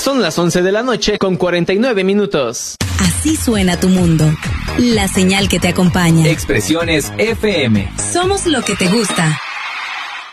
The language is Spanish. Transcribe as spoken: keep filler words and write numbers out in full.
Son las once de la noche con cuarenta y nueve minutos. Así suena tu mundo. La señal que te acompaña. Expresiones F M. Somos lo que te gusta.